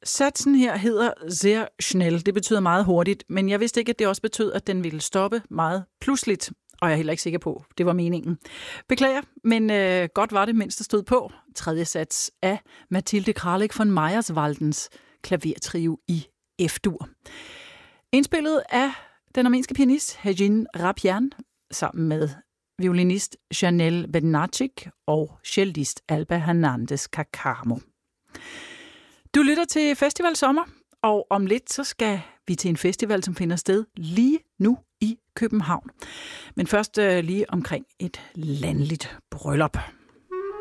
Satsen her hedder sehr schnell. Det betyder meget hurtigt, men jeg vidste ikke, at det også betød, at den ville stoppe meget pludseligt. Og jeg er heller ikke sikker på, det var meningen. Beklager, men godt var det, mens det stod på. Tredje sats af Mathilde Kralik von Meyerswaldens klavertrio i F-dur. Indspillet af den armenske pianist Hejin Rapian sammen med violinist Janelle Bednarczyk og cellist Alba Hernandez Carcamo. Du lytter til Festival Sommer, og om lidt så skal vi til en festival, som finder sted lige nu i København. Men først lige omkring et landligt bryllup.